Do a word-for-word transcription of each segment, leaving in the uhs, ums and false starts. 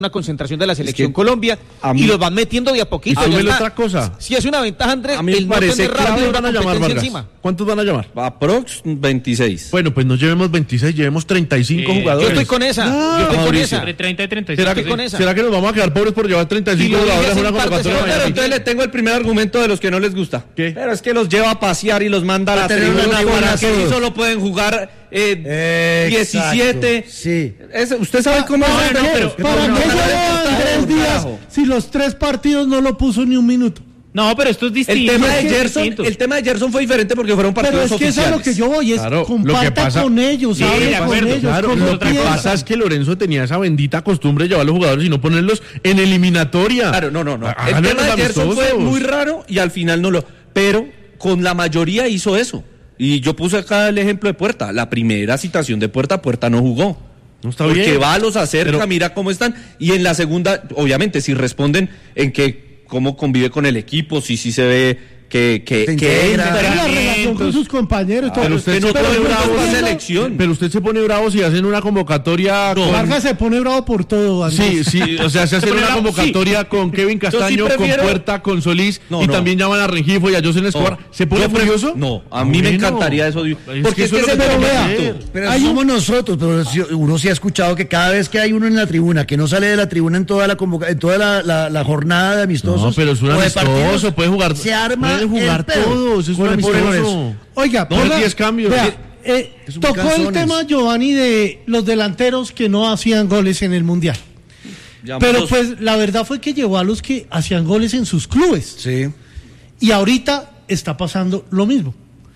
una concentración de la selección es que Colombia mí, y los van metiendo de a poquito. Y otra cosa. Si es una ventaja, Andrés, a mí me parece no ¿cuántos van a llamar, Vargas? Encima. ¿Cuántos van a llamar? Aprox veintiséis. Bueno, pues no llevemos veintiséis, llevemos treinta y cinco eh, jugadores. Yo estoy con esa. Ah, yo estoy con esa. Entre treinta y treinta y cinco. ¿Será que, con esa. ¿Será que nos vamos a quedar pobres por llevar treinta y cinco jugadores a una convocatoria? Pero entonces le tengo el primer argumento de los que no les gusta. ¿Qué? Pero es que los lleva a pasear y los manda a la tribuna para que sí solo pueden jugar eh, diecisiete. Sí. Es, ¿Usted sabe cómo no, es? No, pero, ¿para qué llevan tres días si los tres partidos no lo puso ni un minuto? No, pero esto es distinto. El tema de Gerson, el tema de Gerson fue diferente porque fueron partidos oficiales. Pero es que oficiales. eso es lo que yo voy, es claro, comparta pasa, con ellos, sí, hable acuerdo, con ellos. Claro, lo que piensa. pasa es que Lorenzo tenía esa bendita costumbre de llevar a los jugadores y no ponerlos en eliminatoria. Claro, no, no, no. El Háganlo tema de Gerson fue muy raro y al final no lo... Pero con la mayoría hizo eso. Y yo puse acá el ejemplo de Puerta. La primera citación de Puerta a Puerta no jugó. No está porque bien. va, los acerca, pero... mira cómo están. Y en la segunda, obviamente, si responden en que cómo convive con el equipo, si sí se ve que que, que entra la relación con sus compañeros. Ah, pero usted, usted se pone bravo la selección. Pero usted se pone bravo si hacen una convocatoria. No, con... Vargas se pone bravo por todo, Andrés. Sí, sí, o sea, se hace una bravo, convocatoria sí. con Kevin Castaño, sí prefiero... con Puerta, con Solís no, y no. también llaman a Rengifo y a José Escobar. No. ¿Se pone furioso? No, a mí bueno. me encantaría eso. Porque es que se pero vea, pero hay somos nosotros, pero uno sí ha escuchado que cada vez que hay uno en la tribuna que no sale de la tribuna en toda la convoca... en toda la, la, la jornada de amistosos. No, pero es un amistoso, puede jugar. Se arma puede jugar todo. Es un amistoso. Oiga, no, ponga, diez cambios. Vea, eh, tocó canzones. El tema, Giovanni, de los delanteros que no hacían goles en el Mundial. Ya pero pues la verdad fue que llevó a los que hacían goles en sus clubes. Sí. Y ahorita está pasando lo mismo.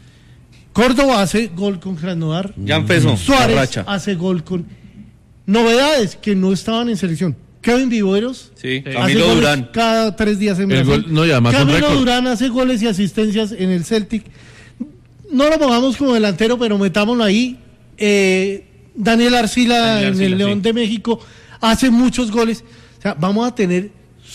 Córdoba hace gol con Krasnodar. Ya empezó. Suárez hace gol con... Novedades que no estaban en selección. Kevin Viveros sí, Camilo Durán cada tres días en Brasil. Gol, no, y además Camilo Durán hace goles y asistencias en el Celtic. No lo pongamos como delantero, pero metámoslo ahí. Eh, Daniel Arcila Daniel en Arcila, el León sí. de México hace muchos goles. O sea, vamos a tener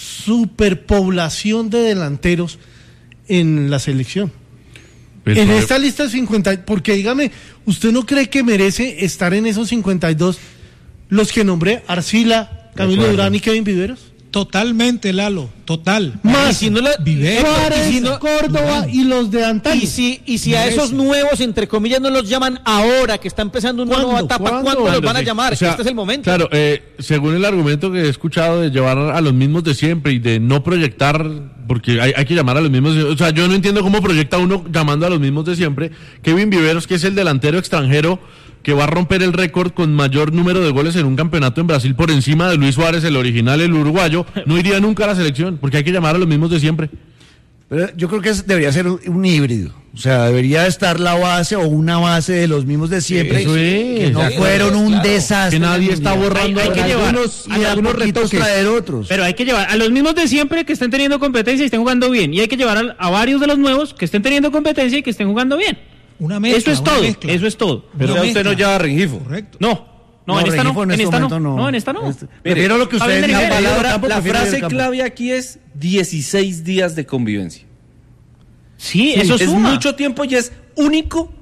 superpoblación de delanteros en la selección. Pero, en esta lista cincuenta, porque dígame, ¿usted no cree que merece estar en esos cincuenta y dos los que nombré? Arcila, Camilo Durán y Kevin Viveros. Totalmente, Lalo, total. Más si no la, Viveros, Suárez, si no, Córdoba Durán. Y los de antaño. Y si, y si a esos nuevos, entre comillas, no los llaman ahora, que está empezando una nueva etapa, ¿cuándo, ¿cuándo los van a llamar? O sea, este es el momento. Claro, eh, según el argumento que he escuchado de llevar a los mismos de siempre y de no proyectar, porque hay, hay que llamar a los mismos, o sea, yo no entiendo cómo proyecta uno llamando a los mismos de siempre. Kevin Viveros, que es el delantero extranjero que va a romper el récord con mayor número de goles en un campeonato en Brasil por encima de Luis Suárez, el original, el uruguayo, no iría nunca a la selección, porque hay que llamar a los mismos de siempre. Pero yo creo que es, debería ser un, un híbrido, o sea, debería estar la base o una base de los mismos de siempre, eso es, que no fueron un claro, desastre. Que nadie está borrando. Hay, hay que llevar algunos, y algunos retos traer otros. Pero hay que llevar a los mismos de siempre que estén teniendo competencia y estén jugando bien, y hay que llevar a, a varios de los nuevos que estén teniendo competencia y que estén jugando bien. Una mezcla, eso es todo, mezcla. eso es todo. Pero usted mezcla. No lleva a Rengifo. Correcto. No, no, no en esta no, en, en esta no. no. No, en esta no. Este, prefiero lo que usted la palabra, la frase clave aquí es dieciséis días de convivencia. Sí, sí eso es suma. mucho tiempo y es único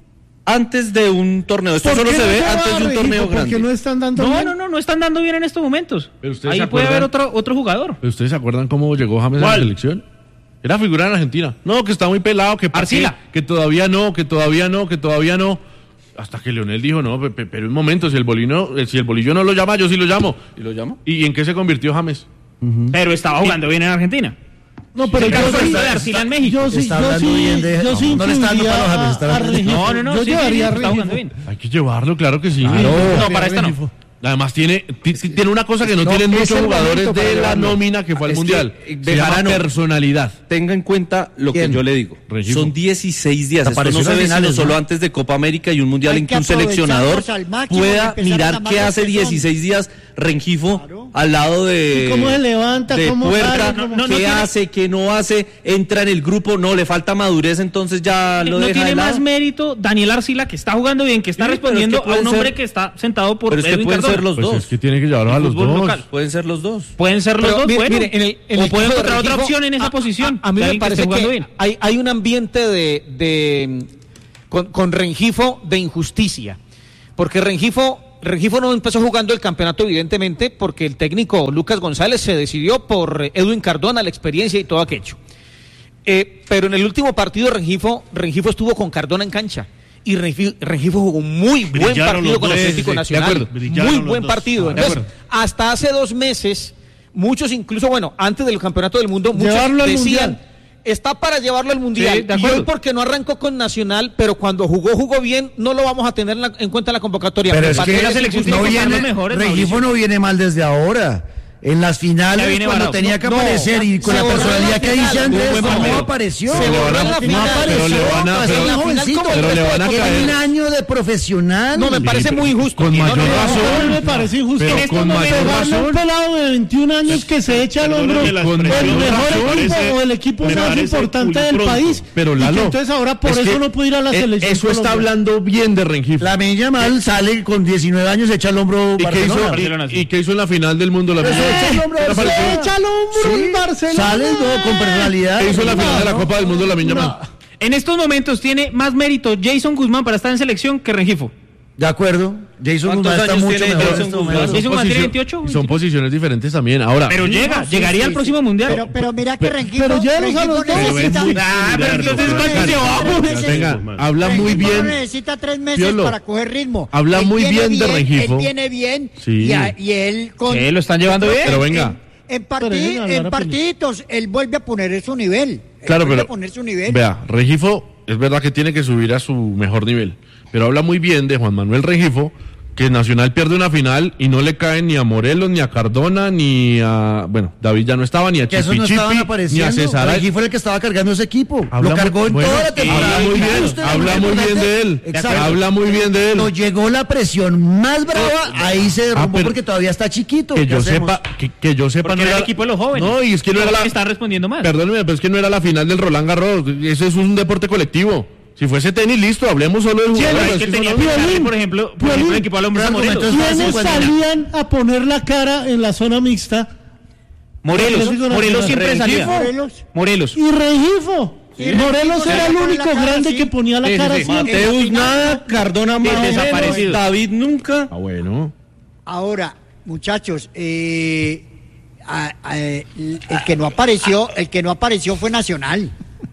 antes de un torneo. Esto solo se ve antes de un torneo grande. grande. No están dando no, bien. no, no, no están dando bien en estos momentos. Ahí puede haber otro otro jugador. ¿Pero ustedes se acuerdan cómo llegó James ¿Cuál? a la selección? Era figura en Argentina. No, que está muy pelado, que Arcila. Que todavía no, que todavía no, que todavía no. Hasta que Leonel dijo, no, pe, pe, pero un momento, si el bolino, si el bolillo no lo llama, yo sí lo llamo. ¿Y lo llamo? ¿Y en qué se convirtió James? Uh-huh. Pero estaba jugando bien en Argentina. No, pero el yo caso sí, de Arcila en México. Yo sí, está yo sí, bien de, yo sí no, no le está dando palo a James, está a No, no, no, yo sí, llevaría sí, a Rengifo. Hay que llevarlo, claro que sí. Claro. No, para esta no. Además tiene tiene una cosa que no, no tienen muchos jugadores de la nómina que fue al Mundial. Se llama personalidad. Tenga en cuenta lo ¿Quién? que yo le digo. Rengifo. Son dieciséis días. Esto no se ve sino solo antes de Copa América y un Mundial Hay en que un seleccionador pueda mirar qué hace dieciséis días Rengifo claro. al lado de, ¿Cómo se levanta, de cómo Puerta, sale, no, no, qué no tiene... hace, qué no hace, entra en el grupo, no, le falta madurez, entonces ya lo no deja tiene de más lado. mérito Daniel Arcila, que está jugando bien, que está sí, respondiendo es que a un hombre ser... que está sentado por pero es que Edwin pueden Cardona. ser los dos. Pues es que tiene que llevarlos a los dos. Local. Pueden ser los dos. Pueden ser los pero, dos, mire, bueno. Mire, en el, en o el pueden encontrar Rengifo, otra opción en esa a, posición. A, a mí me parece que, que hay, hay un ambiente de, de con, con Rengifo de injusticia. Porque Rengifo Rengifo no empezó jugando el campeonato, evidentemente, porque el técnico Lucas González se decidió por Edwin Cardona, la experiencia y todo aquello. Eh, pero en el último partido Rengifo, Rengifo estuvo con Cardona en cancha. Y Rengifo, Rengifo jugó un muy buen Brillaron partido con el Atlético Nacional. Muy buen partido. Entonces, hasta hace dos meses, muchos incluso, bueno, antes del Campeonato del Mundo, muchos decían, está para llevarlo al Mundial. Sí, y hoy porque no arrancó con Nacional, pero cuando jugó, jugó bien, no lo vamos a tener en, la, en cuenta en la convocatoria. Pero es que la selección no viene, mejores, Rengifo no viene mal desde ahora. En las finales, cuando varado. tenía que no, aparecer y con la personalidad que dice Andrés, no apareció. Se no apareció. Pero le van a, pero, jovencito, pero le van a caer. Un año de profesional. No, me parece muy injusto. Con mayor no, razón. No me parece injusto. Pero con mayor razón. Un pelado de veintiún años que se echa al hombro el mejor equipo o el equipo más importante del país. Pero Lalo, entonces ahora por eso no puede ir a la selección. Eso está hablando bien de Rengifo. Lamine Yamal sale con diecinueve años, se echa al hombro Barcelona. ¿Y qué hizo en la final del mundo? Se echa al hombro en Barcelona. Sale no, con personalidad. ¿Qué hizo la final de la Copa del Mundo Lamine Yamal? En estos momentos tiene más mérito Jason Guzmán para estar en selección que Rengifo. De acuerdo. Jason Guzmán está mucho mejor. Jason Guzmán, Jason Guzmán tiene veintiocho. Son posiciones diferentes también. Ahora. Pero llega, sí, llegaría sí, al próximo sí. mundial. Pero, pero mira que Rengifo. Pero ya los a los dos. Ah, pero entonces venga, habla muy bien. Necesita tres meses Piolo. para coger ritmo. Habla muy bien, bien de Rengifo. Él viene bien. Sí. Y, a, y él con. ¿Qué? ¿Lo están llevando bien? Pero venga. En, en, partid, en partiditos, él vuelve a poner su nivel. Claro, pero. A poner su nivel. Vea, Rengifo es verdad que tiene que subir a su mejor nivel. Pero habla muy bien de Juan Manuel Rengifo, que Nacional pierde una final y no le caen ni a Morelos, ni a Cardona, ni a... Bueno, David ya no estaba, ni a Chipi no Chipi, ni a César. Rengifo fue el que estaba cargando ese equipo. Habla lo cargó en bueno, toda la temporada. Habla muy bien, habla muy bien de él. Exacto. Habla muy bien de él. Cuando llegó la presión más brava, ahí se derrumbó ah, porque todavía está chiquito. Que yo hacemos? sepa, que, que yo sepa porque no era el equipo de los jóvenes. No, y es que no era la... Está respondiendo más. Perdóneme, pero es que no era la final del Roland Garros. Eso es un deporte colectivo. Si fuese tenis, listo, hablemos solo del jugador. Es que tenía que darle, por ejemplo, por ejemplo, el equipo al hombre de Morelos. ¿Quiénes salían a poner la cara en la zona mixta? Morelos, Morelos siempre salía. Morelos. Morelos. Y Rengifo. Sí, Morelos era el único cara, grande sí. que ponía la sí, cara sí, sí. Mateus nada, Cardona más desaparecido. David nunca. Ah, bueno. Ahora, muchachos, eh, a, a, el que no apareció, el que no apareció fue Nacional.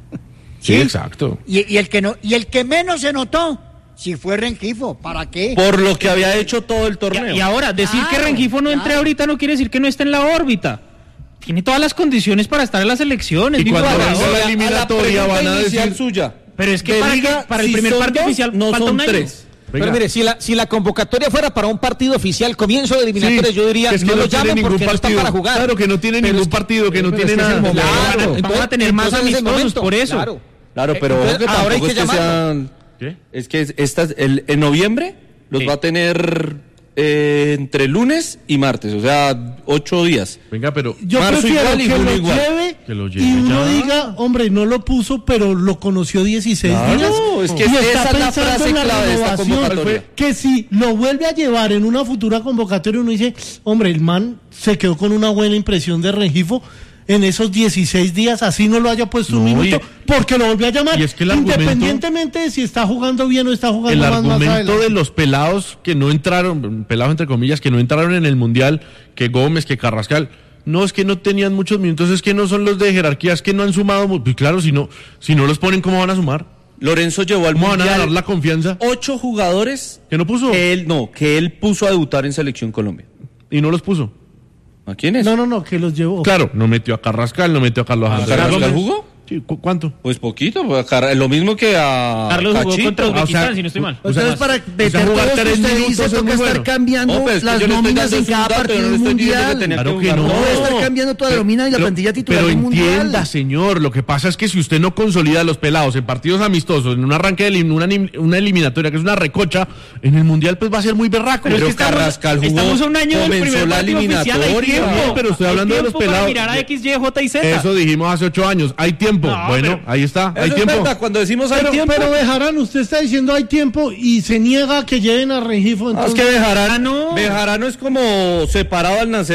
Sí, sí, exacto. Y, y el que no, y el que menos se notó, si fue Rengifo, ¿para qué? Por lo que había hecho todo el torneo. Y, y ahora, decir claro, que Rengifo no claro. entre ahorita no quiere decir que no esté en la órbita. Tiene todas las condiciones para estar en las elecciones. Y cuando venga la eliminatoria van a decir suya. Pero es que para, liga, que, para el si primer partido dos, oficial no falta son un año. tres. Pero mire, si la, si la convocatoria fuera para un partido oficial, comienzo de eliminatorias, sí, yo diría, es que no, no lo llamen porque partido. no está para jugar. Claro, que no tiene pero ningún partido, que no tiene nada. Claro, claro. Vamos a tener más amistosos por eso. Claro, claro pero entonces, ahora hay que, es que sean, ¿qué? Es que estas, el, en noviembre los sí. va a tener eh, entre lunes y martes, o sea, ocho días. Venga, pero yo marzo prefiero igual y que, julio lo igual. Lleve que lo lleve y uno ya. diga, hombre, no lo puso, pero lo conoció dieciséis claro, días. No, es que y esa está es la frase en la clave de esta convocatoria. Que si lo vuelve a llevar en una futura convocatoria, uno dice, hombre, el man se quedó con una buena impresión de Rengifo en esos dieciséis días, así no lo haya puesto no, un minuto, y, porque lo volvió a llamar, es que independientemente de si está jugando bien o está jugando el más. El argumento de los pelados que no entraron, pelados entre comillas, que no entraron en el Mundial, que Gómez, que Carrascal, no, es que no tenían muchos minutos, es que no son los de jerarquía, es que no han sumado, pues claro, si no, si no los ponen, ¿cómo van a sumar? Lorenzo llevó al ¿Cómo Mundial van a dar la confianza? Ocho jugadores que no puso, que él, no, que él puso a debutar en Selección Colombia. Y no los puso. ¿A quiénes? No, no, no, que los llevó. Claro, no metió a Carrascal, no metió a Carlos Andrés. ¿Carrascal jugó? Sí, ¿cu- ¿cuánto? Pues poquito, pues, lo mismo que a Carlos jugó Cachito. contra Uzbekistán, o sea, si no estoy mal. Entonces, o sea, para meter o sea, todo esto, usted dice, toca estar bueno. cambiando no, pues, las nóminas en cada dato, partido no mundial. Que claro que, que no. No debe estar cambiando toda la nómina y la plantilla titular Pero mundial. entienda, señor, lo que pasa es que si usted no consolida a los pelados en partidos amistosos, en un arranque de una, una eliminatoria, que es una recocha, en el mundial pues va a ser muy berraco. Pero, pero es que Carrascal jugó, estamos a un año del primer la eliminatoria. No, pero estoy hablando de los pelados. Mirar a X, Y, J y Z. Eso dijimos hace ocho años. Hay tiempo. Bueno, ahí está. Hay tiempo. Verdad, cuando decimos hay pero, tiempo. Pero Bejarano, usted está diciendo hay tiempo y se niega a que lleven a Rengifo. Entonces... Ah, es que Bejarano, Bejarano es como separado al nacer.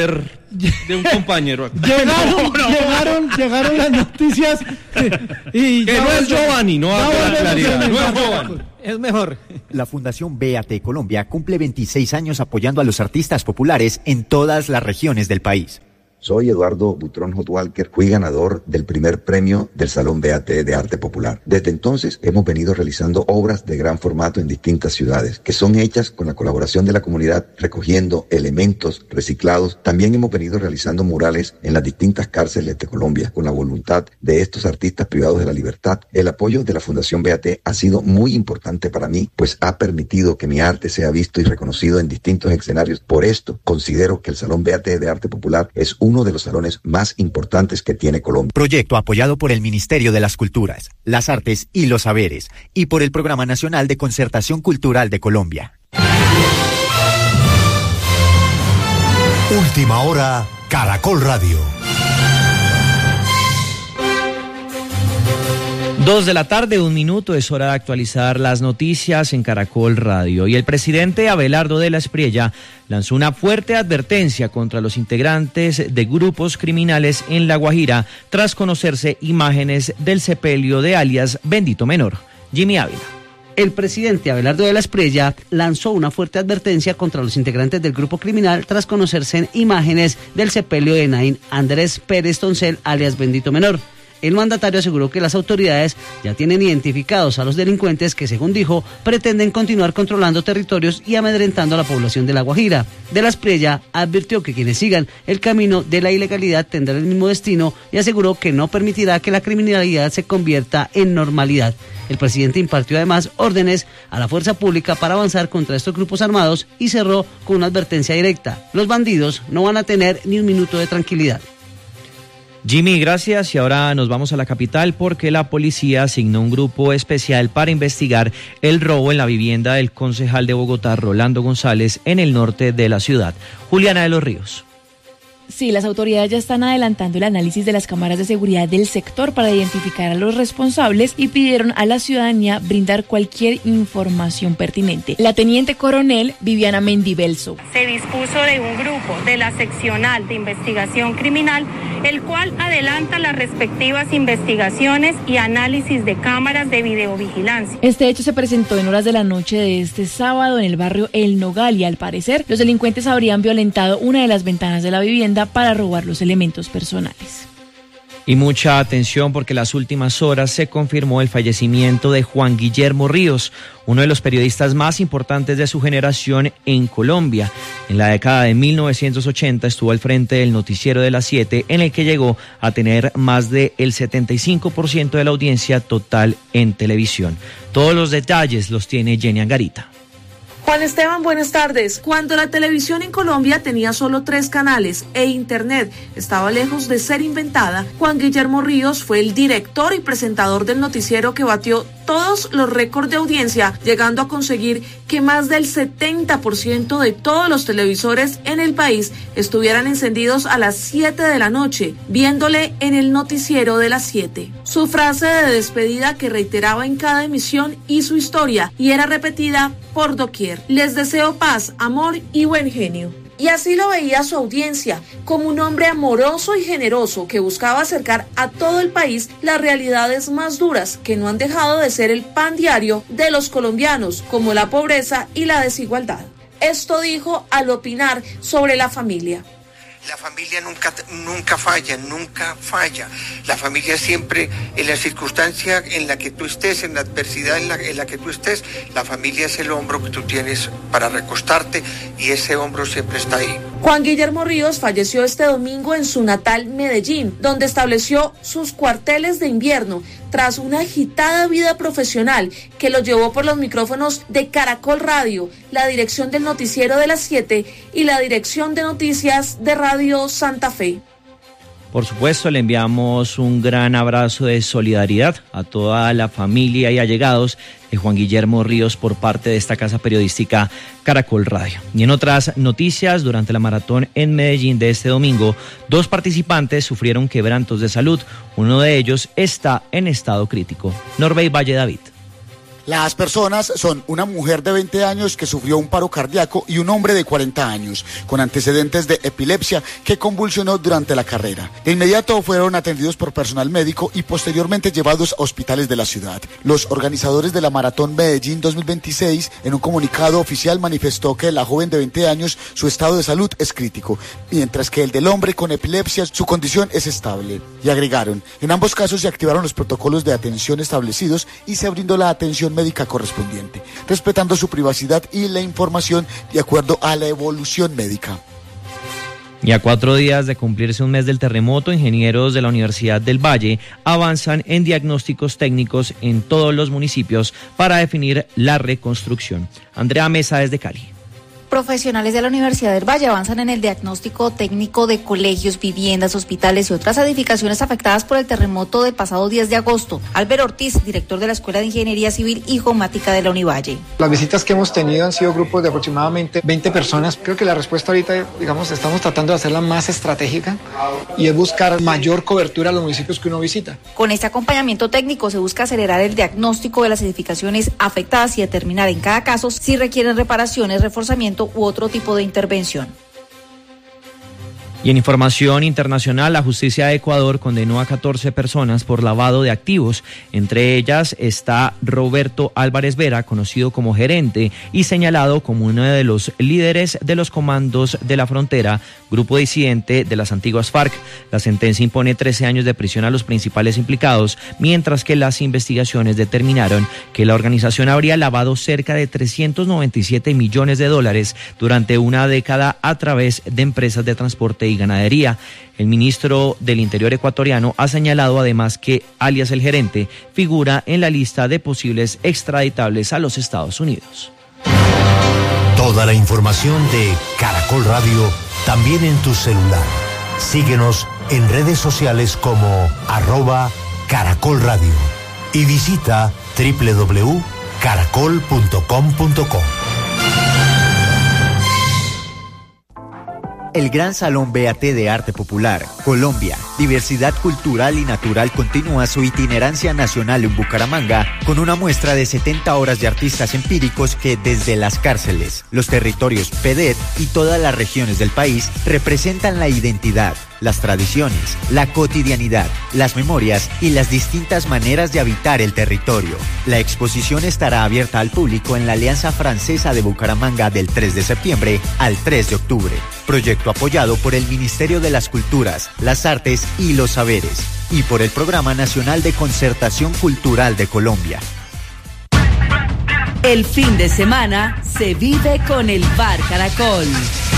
de un compañero. Llegaron, no, no. llegaron, llegaron las noticias y que no es Giovanni, no hago la claridad, no es Giovanni. Es mejor. La Fundación B A T Colombia cumple veintiséis años apoyando a los artistas populares en todas las regiones del país. Soy Eduardo Butrón Hotwalker, fui ganador del primer premio del Salón B A T de Arte Popular. Desde entonces hemos venido realizando obras de gran formato en distintas ciudades, que son hechas con la colaboración de la comunidad, recogiendo elementos reciclados. También hemos venido realizando murales en las distintas cárceles de Colombia, con la voluntad de estos artistas privados de la libertad. El apoyo de la Fundación B A T ha sido muy importante para mí, pues ha permitido que mi arte sea visto y reconocido en distintos escenarios. Por esto, considero que el Salón B A T de Arte Popular es un uno de los salones más importantes que tiene Colombia. Proyecto apoyado por el Ministerio de las Culturas, las Artes y los Saberes y por el Programa Nacional de Concertación Cultural de Colombia. Última hora, Caracol Radio. Dos de la tarde, un minuto, es hora de actualizar las noticias en Caracol Radio. Y el presidente Abelardo de la Espriella lanzó una fuerte advertencia contra los integrantes de grupos criminales en La Guajira tras conocerse imágenes del sepelio de alias Bendito Menor. Jimmy Ávila. El presidente Abelardo de la Espriella lanzó una fuerte advertencia contra los integrantes del grupo criminal tras conocerse imágenes del sepelio de Naín Andrés Pérez Toncel, alias Bendito Menor. El mandatario aseguró que las autoridades ya tienen identificados a los delincuentes que, según dijo, pretenden continuar controlando territorios y amedrentando a la población de La Guajira. De la Espriella advirtió que quienes sigan el camino de la ilegalidad tendrán el mismo destino y aseguró que no permitirá que la criminalidad se convierta en normalidad. El presidente impartió además órdenes a la fuerza pública para avanzar contra estos grupos armados y cerró con una advertencia directa: los bandidos no van a tener ni un minuto de tranquilidad. Jimmy, gracias. Y ahora nos vamos a la capital porque la policía asignó un grupo especial para investigar el robo en la vivienda del concejal de Bogotá, Rolando González, en el norte de la ciudad. Juliana de los Ríos. Sí, las autoridades ya están adelantando el análisis de las cámaras de seguridad del sector para identificar a los responsables y pidieron a la ciudadanía brindar cualquier información pertinente. La teniente coronel Viviana Mendibelso. Se dispuso de un grupo de la seccional de investigación criminal, el cual adelanta las respectivas investigaciones y análisis de cámaras de videovigilancia. Este hecho se presentó en horas de la noche de este sábado en el barrio El Nogal y al parecer los delincuentes habrían violentado una de las ventanas de la vivienda para robar los elementos personales. Y mucha atención porque en las últimas horas se confirmó el fallecimiento de Juan Guillermo Ríos, uno de los periodistas más importantes de su generación en Colombia. En la década de mil novecientos ochenta estuvo al frente del noticiero de las siete, en el que llegó a tener más del setenta y cinco por ciento de la audiencia total en televisión. Todos los detalles los tiene Jenny Angarita. Juan Esteban, buenas tardes. Cuando la televisión en Colombia tenía solo tres canales e internet estaba lejos de ser inventada, Juan Guillermo Ríos fue el director y presentador del noticiero que batió todos los récords de audiencia, llegando a conseguir que más del setenta por ciento de todos los televisores en el país estuvieran encendidos a las siete de la noche, viéndole en el noticiero de las siete. Su frase de despedida que reiteraba en cada emisión y su historia, y era repetida por doquier: les deseo paz, amor y buen genio. Y así lo veía su audiencia, como un hombre amoroso y generoso que buscaba acercar a todo el país las realidades más duras que no han dejado de ser el pan diario de los colombianos, como la pobreza y la desigualdad. Esto dijo al opinar sobre la familia. La familia nunca, nunca falla, nunca falla. La familia siempre, en la circunstancia en la que tú estés, en la adversidad en la, en la que tú estés, la familia es el hombro que tú tienes para recostarte y ese hombro siempre está ahí. Juan Guillermo Ríos falleció este domingo en su natal Medellín, donde estableció sus cuarteles de invierno tras una agitada vida profesional que lo llevó por los micrófonos de Caracol Radio, la dirección del noticiero de las siete y la dirección de noticias de Radio Santa Fe. Por supuesto, le enviamos un gran abrazo de solidaridad a toda la familia y allegados de Juan Guillermo Ríos por parte de esta casa periodística Caracol Radio. Y en otras noticias, durante la maratón en Medellín de este domingo, dos participantes sufrieron quebrantos de salud. Uno de ellos está en estado crítico. Norbey Valle David. Las personas son una mujer de veinte años que sufrió un paro cardíaco y un hombre de cuarenta años con antecedentes de epilepsia que convulsionó durante la carrera. De inmediato fueron atendidos por personal médico y posteriormente llevados a hospitales de la ciudad. Los organizadores de la Maratón Medellín dos mil veintiséis en un comunicado oficial manifestó que la joven de veinte años su estado de salud es crítico, mientras que el del hombre con epilepsia su condición es estable. Y agregaron, en ambos casos se activaron los protocolos de atención establecidos y se brindó la atención médica correspondiente, respetando su privacidad y la información de acuerdo a la evolución médica. Y a cuatro días de cumplirse un mes del terremoto, ingenieros de la Universidad del Valle avanzan en diagnósticos técnicos en todos los municipios para definir la reconstrucción. Andrea Mesa desde Cali. Profesionales de la Universidad del Valle avanzan en el diagnóstico técnico de colegios, viviendas, hospitales y otras edificaciones afectadas por el terremoto del pasado diez de agosto. Álvaro Ortiz, director de la Escuela de Ingeniería Civil y Geomática de la Univalle. Las visitas que hemos tenido han sido grupos de aproximadamente veinte personas. Creo que la respuesta ahorita, digamos, estamos tratando de hacerla más estratégica y es buscar mayor cobertura a los municipios que uno visita. Con este acompañamiento técnico se busca acelerar el diagnóstico de las edificaciones afectadas y determinar en cada caso si requieren reparaciones, reforzamiento u otro tipo de intervención. Y en información internacional, la justicia de Ecuador condenó a catorce personas por lavado de activos. Entre ellas está Roberto Álvarez Vera, conocido como gerente y señalado como uno de los líderes de los comandos de la frontera, grupo disidente de las antiguas FARC. La sentencia impone trece años de prisión a los principales implicados, mientras que las investigaciones determinaron que la organización habría lavado cerca de trescientos noventa y siete millones de dólares durante una década a través de empresas de transporte y ganadería. El ministro del Interior ecuatoriano ha señalado además que alias el gerente figura en la lista de posibles extraditables a los Estados Unidos. Toda la información de Caracol Radio también en tu celular. Síguenos en redes sociales como arroba Caracol Radio y visita doble u doble u doble u punto caracol punto com punto co. El Gran Salón B A T de Arte Popular, Colombia, Diversidad Cultural y Natural continúa su itinerancia nacional en Bucaramanga con una muestra de setenta horas de artistas empíricos que desde las cárceles, los territorios P E D E T y todas las regiones del país representan la identidad, las tradiciones, la cotidianidad, las memorias y las distintas maneras de habitar el territorio. La exposición estará abierta al público en la Alianza Francesa de Bucaramanga del tres de septiembre al tres de octubre. Proyecto apoyado por el Ministerio de las Culturas, las Artes y los Saberes y por el Programa Nacional de Concertación Cultural de Colombia. El fin de semana se vive con el Bar Caracol.